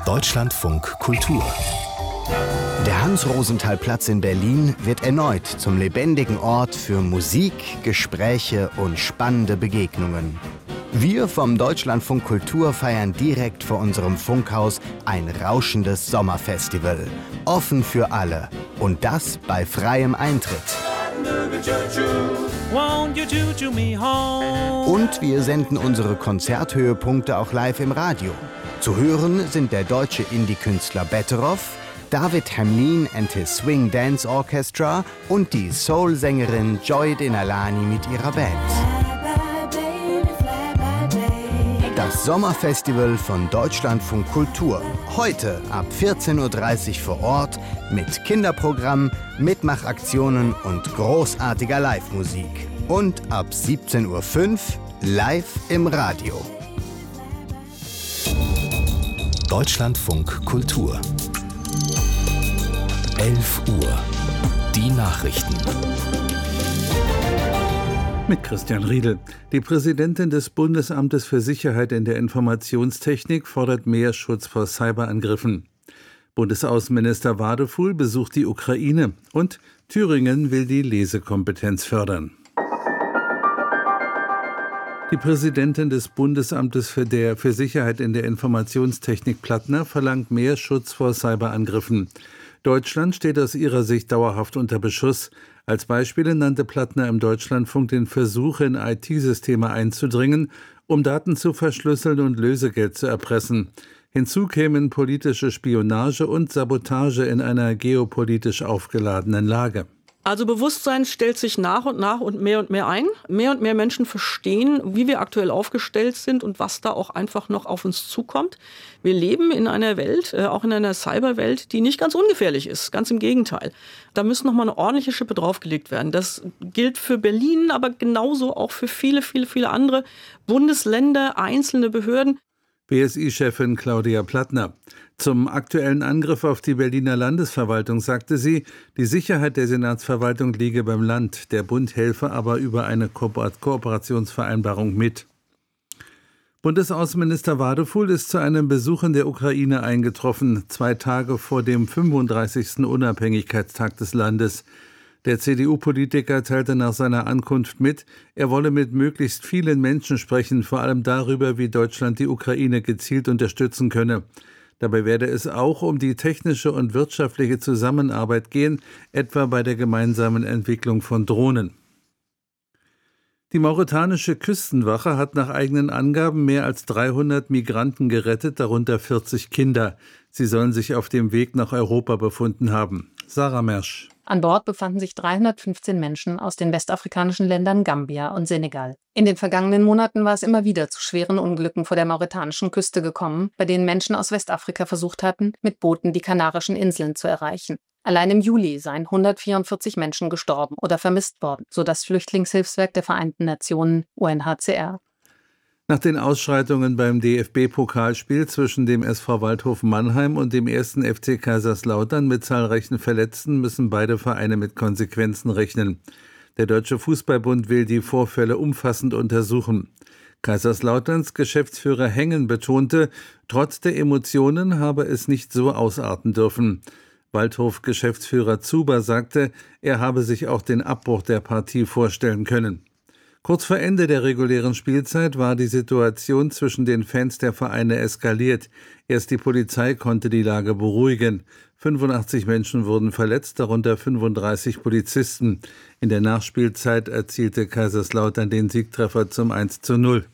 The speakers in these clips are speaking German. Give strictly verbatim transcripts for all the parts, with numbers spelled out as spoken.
Deutschlandfunk Kultur. Der Hans-Rosenthal-Platz in Berlin wird erneut zum lebendigen Ort für Musik, Gespräche und spannende Begegnungen. Wir vom Deutschlandfunk Kultur feiern direkt vor unserem Funkhaus ein rauschendes Sommerfestival. Offen für alle. Und das bei freiem Eintritt. Und wir senden unsere Konzerthöhepunkte auch live im Radio. Zu hören sind der deutsche Indie-Künstler Betteroff, David Hamlin and his Swing Dance Orchestra und die Soul-Sängerin Joy Denalani mit ihrer Band. Das Sommerfestival von Deutschlandfunk Kultur. Heute ab vierzehn Uhr dreißig vor Ort mit Kinderprogramm, Mitmachaktionen und großartiger Live-Musik. Und ab siebzehn Uhr fünf live im Radio. Deutschlandfunk Kultur. elf Uhr. Die Nachrichten. Mit Christian Riedel. Die Präsidentin des Bundesamtes für Sicherheit in der Informationstechnik fordert mehr Schutz vor Cyberangriffen. Bundesaußenminister Wadefuhl besucht die Ukraine und Thüringen will die Lesekompetenz fördern. Die Präsidentin des Bundesamtes für, der, für Sicherheit in der Informationstechnik Plattner verlangt mehr Schutz vor Cyberangriffen. Deutschland steht aus ihrer Sicht dauerhaft unter Beschuss. Als Beispiele nannte Plattner im Deutschlandfunk den Versuch, in I T-Systeme einzudringen, um Daten zu verschlüsseln und Lösegeld zu erpressen. Hinzu kämen politische Spionage und Sabotage in einer geopolitisch aufgeladenen Lage. Also Bewusstsein stellt sich nach und nach und mehr und mehr ein. Mehr und mehr Menschen verstehen, wie wir aktuell aufgestellt sind und was da auch einfach noch auf uns zukommt. Wir leben in einer Welt, äh, auch in einer Cyberwelt, die nicht ganz ungefährlich ist. Ganz im Gegenteil. Da müssen noch mal eine ordentliche Schippe draufgelegt werden. Das gilt für Berlin, aber genauso auch für viele, viele, viele andere Bundesländer, einzelne Behörden. B S I-Chefin Claudia Plattner. Zum aktuellen Angriff auf die Berliner Landesverwaltung sagte sie, die Sicherheit der Senatsverwaltung liege beim Land. Der Bund helfe aber über eine Ko- Kooperationsvereinbarung mit. Bundesaußenminister Wadefuhl ist zu einem Besuch in der Ukraine eingetroffen, zwei Tage vor dem fünfunddreißigsten Unabhängigkeitstag des Landes. Der C D U-Politiker teilte nach seiner Ankunft mit, er wolle mit möglichst vielen Menschen sprechen, vor allem darüber, wie Deutschland die Ukraine gezielt unterstützen könne. Dabei werde es auch um die technische und wirtschaftliche Zusammenarbeit gehen, etwa bei der gemeinsamen Entwicklung von Drohnen. Die mauretanische Küstenwache hat nach eigenen Angaben mehr als dreihundert Migranten gerettet, darunter vierzig Kinder. Sie sollen sich auf dem Weg nach Europa befunden haben. Sarah Mersch. An Bord befanden sich dreihundertfünfzehn Menschen aus den westafrikanischen Ländern Gambia und Senegal. In den vergangenen Monaten war es immer wieder zu schweren Unglücken vor der mauretanischen Küste gekommen, bei denen Menschen aus Westafrika versucht hatten, mit Booten die Kanarischen Inseln zu erreichen. Allein im Juli seien hundertvierundvierzig Menschen gestorben oder vermisst worden, so das Flüchtlingshilfswerk der Vereinten Nationen U N H C R. Nach den Ausschreitungen beim D F B-Pokalspiel zwischen dem S V Waldhof Mannheim und dem ersten F C Kaiserslautern mit zahlreichen Verletzten müssen beide Vereine mit Konsequenzen rechnen. Der Deutsche Fußballbund will die Vorfälle umfassend untersuchen. Kaiserslauterns Geschäftsführer Hengen betonte, trotz der Emotionen habe es nicht so ausarten dürfen. Waldhof-Geschäftsführer Zuber sagte, er habe sich auch den Abbruch der Partie vorstellen können. Kurz vor Ende der regulären Spielzeit war die Situation zwischen den Fans der Vereine eskaliert. Erst die Polizei konnte die Lage beruhigen. fünfundachtzig Menschen wurden verletzt, darunter fünfunddreißig Polizisten. In der Nachspielzeit erzielte Kaiserslautern den Siegtreffer zum eins zu null.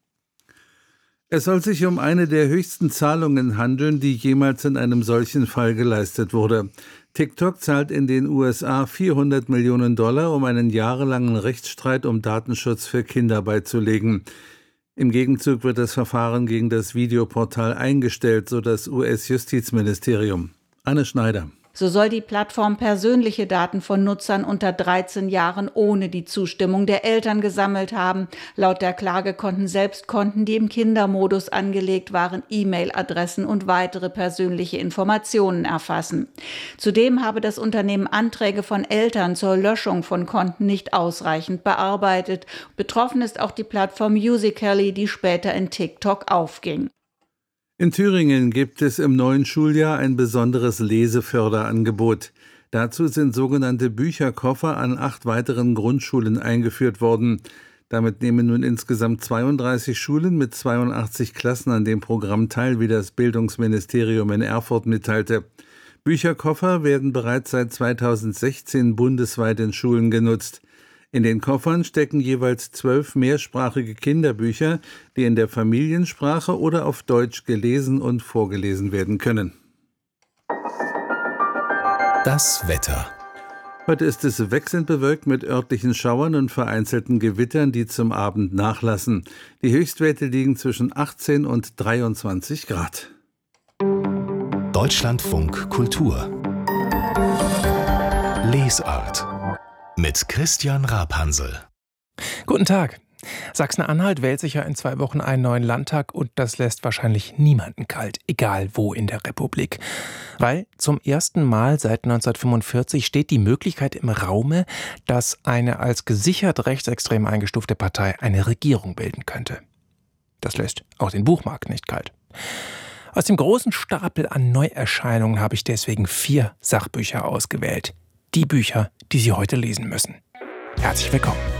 Es soll sich um eine der höchsten Zahlungen handeln, die jemals in einem solchen Fall geleistet wurde. TikTok zahlt in den U S A vierhundert Millionen Dollar, um einen jahrelangen Rechtsstreit um Datenschutz für Kinder beizulegen. Im Gegenzug wird das Verfahren gegen das Videoportal eingestellt, so das U S-Justizministerium. Anne Schneider. So soll die Plattform persönliche Daten von Nutzern unter dreizehn Jahren ohne die Zustimmung der Eltern gesammelt haben. Laut der Klage konnten selbst Konten, die im Kindermodus angelegt waren, E-Mail-Adressen und weitere persönliche Informationen erfassen. Zudem habe das Unternehmen Anträge von Eltern zur Löschung von Konten nicht ausreichend bearbeitet. Betroffen ist auch die Plattform Musical.ly, die später in TikTok aufging. In Thüringen gibt es im neuen Schuljahr ein besonderes Leseförderangebot. Dazu sind sogenannte Bücherkoffer an acht weiteren Grundschulen eingeführt worden. Damit nehmen nun insgesamt zweiunddreißig Schulen mit zweiundachtzig Klassen an dem Programm teil, wie das Bildungsministerium in Erfurt mitteilte. Bücherkoffer werden bereits seit zweitausendsechzehn bundesweit in Schulen genutzt. In den Koffern stecken jeweils zwölf mehrsprachige Kinderbücher, die in der Familiensprache oder auf Deutsch gelesen und vorgelesen werden können. Das Wetter. Heute ist es wechselnd bewölkt mit örtlichen Schauern und vereinzelten Gewittern, die zum Abend nachlassen. Die Höchstwerte liegen zwischen achtzehn und dreiundzwanzig Grad. Deutschlandfunk Kultur. Lesart. Mit Christian Rapansel. Guten Tag. Sachsen-Anhalt wählt sich ja in zwei Wochen einen neuen Landtag und das lässt wahrscheinlich niemanden kalt, egal wo in der Republik. Weil zum ersten Mal seit neunzehnhundertfünfundvierzig steht die Möglichkeit im Raume, dass eine als gesichert rechtsextrem eingestufte Partei eine Regierung bilden könnte. Das lässt auch den Buchmarkt nicht kalt. Aus dem großen Stapel an Neuerscheinungen habe ich deswegen vier Sachbücher ausgewählt. Die Bücher, die Sie heute lesen müssen. Herzlich willkommen.